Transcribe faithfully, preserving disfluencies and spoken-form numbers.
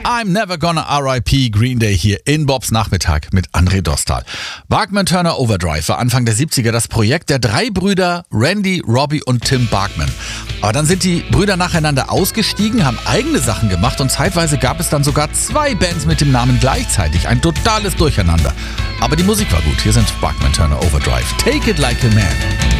I'm Never Gonna R I P Green Day hier in Bobs Nachmittag mit André Dostal. Bachman-Turner Overdrive war Anfang der siebziger das Projekt der drei Brüder Randy, Robbie und Tim Bachman. Aber dann sind die Brüder nacheinander ausgestiegen, haben eigene Sachen gemacht und zeitweise gab es dann sogar zwei Bands mit dem Namen gleichzeitig. Ein totales Durcheinander. Aber die Musik war gut. Hier sind Bachman-Turner Overdrive. Take it like a man.